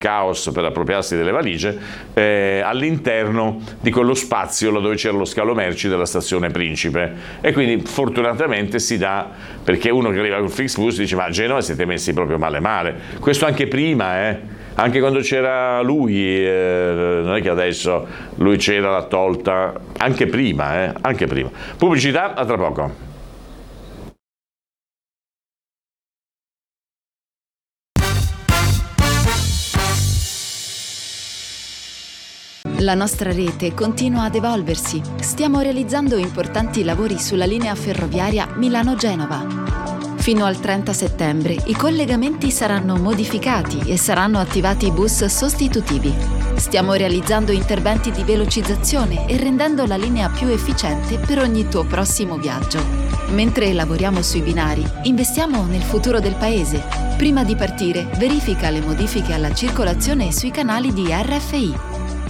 caos per appropriarsi delle valigie all'interno di quello spazio dove c'era lo scalo merci della stazione Principe, e quindi fortunatamente si dà, perché uno che arriva col Flixbus dice ma a Genova siete messi proprio male, questo anche prima, anche quando c'era lui, non è che adesso lui c'era, l'ha tolta, anche prima. Pubblicità, a tra poco. La nostra rete continua ad evolversi. Stiamo realizzando importanti lavori sulla linea ferroviaria Milano-Genova. Fino al 30 settembre i collegamenti saranno modificati e saranno attivati bus sostitutivi. Stiamo realizzando interventi di velocizzazione e rendendo la linea più efficiente per ogni tuo prossimo viaggio. Mentre lavoriamo sui binari, investiamo nel futuro del paese. Prima di partire, verifica le modifiche alla circolazione sui canali di RFI.